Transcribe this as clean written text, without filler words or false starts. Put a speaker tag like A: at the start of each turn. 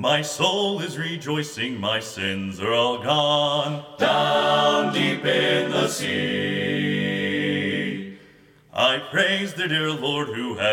A: My soul is rejoicing, my sins are all gone. Down deep in the sea, I praise the dear Lord who has